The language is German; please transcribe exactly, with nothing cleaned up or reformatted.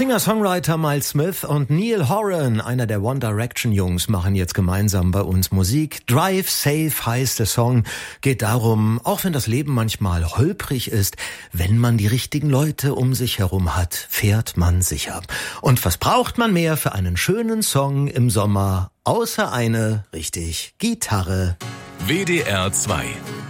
Singer-Songwriter Miles Smith und Neil Horan, einer der One Direction Jungs, machen jetzt gemeinsam bei uns Musik. Drive Safe heißt der Song. Geht darum, auch wenn das Leben manchmal holprig ist, wenn man die richtigen Leute um sich herum hat, fährt man sicher. Und was braucht man mehr für einen schönen Song im Sommer, außer eine, richtig, Gitarre? W D R zwei